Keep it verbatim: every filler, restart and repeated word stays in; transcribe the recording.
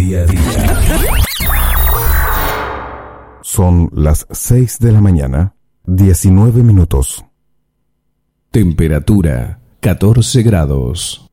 día a día. Son las seis de la mañana, diecinueve minutos. Temperatura catorce grados.